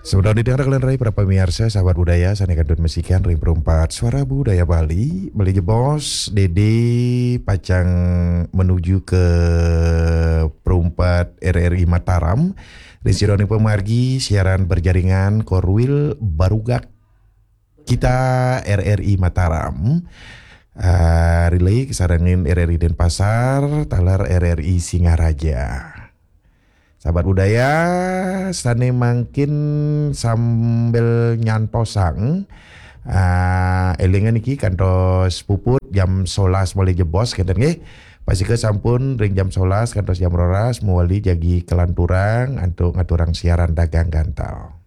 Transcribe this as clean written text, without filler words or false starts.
Sebentar didengar kalian rai para pemirsa sahabat budaya sana kandun mesikan ring perempat suara budaya Bali beli jebos Dede Pacang menuju ke perempat RRI Mataram di Sironi Pemargi siaran berjaringan Korwil Barugak kita RRI Mataram relay kesarangin RRI Denpasar talar RRI Singaraja. Sahabat budaya, sane mangkin sambil nyantosang elingan iki kantos puput jam 11 mulai jebos kenten nggih. Pasike sampun ring jam 11 kantos jam 12 muali jagi kelanturang untuk ngaturang siaran dagang gantal.